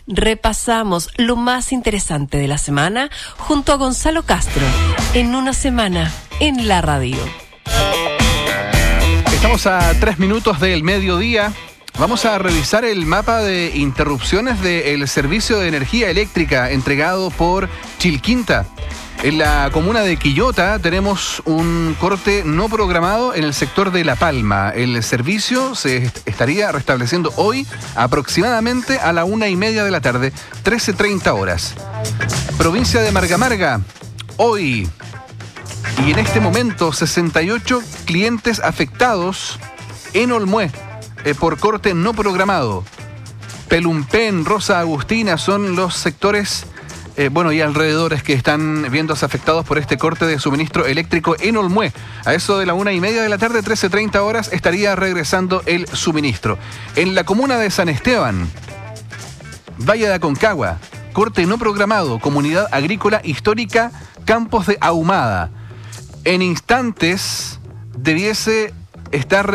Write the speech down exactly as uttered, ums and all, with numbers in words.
repasamos lo más interesante de la semana junto a Gonzalo Castro en Una Semana en la Radio. Estamos a tres minutos del mediodía. Vamos a revisar el mapa de interrupciones del servicio de energía eléctrica entregado por Chilquinta. En la comuna de Quillota tenemos un corte no programado en el sector de La Palma. El servicio se estaría restableciendo hoy aproximadamente a la una y media de la tarde, trece treinta horas. Provincia de Marga Marga, hoy y en este momento sesenta y ocho clientes afectados en Olmué eh, por corte no programado. Pelumpén, Rosa Agustina son los sectores Eh, bueno, y alrededores que están viéndose afectados por este corte de suministro eléctrico en Olmué. A eso de la una y media de la tarde, trece treinta horas, estaría regresando el suministro. En la comuna de San Esteban, Valle de Aconcagua, corte no programado, comunidad agrícola histórica, Campos de Ahumada. En instantes debiese estar